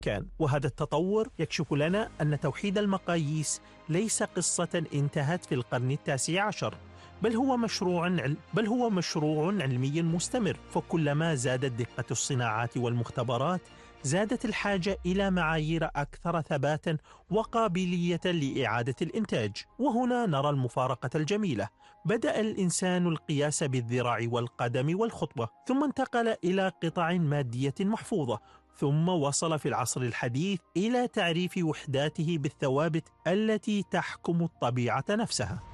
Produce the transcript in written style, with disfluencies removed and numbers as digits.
كان. وهذا التطور يكشف لنا أن توحيد المقاييس ليس قصة انتهت في القرن التاسع عشر، بل هو مشروع علمي مستمر. فكلما زادت دقة الصناعات والمختبرات زادت الحاجة إلى معايير أكثر ثباتا وقابلية لإعادة الإنتاج. وهنا نرى المفارقة الجميلة. بدأ الإنسان القياس بالذراع والقدم والخطوة، ثم انتقل إلى قطع مادية محفوظة، ثم وصل في العصر الحديث إلى تعريف وحداته بالثوابت التي تحكم الطبيعة نفسها.